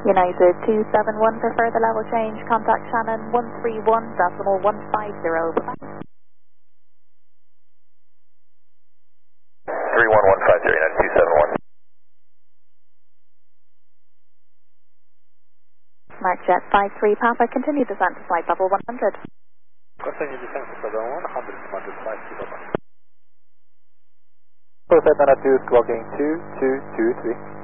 United 271 for further level change, contact Shannon 131.150. 31150, United 271. Mark Jet 53 Papa, continue descent to flight level 100. Continue descent to flight level 100, Commander 53 Papa. Process 92, clocking 2223.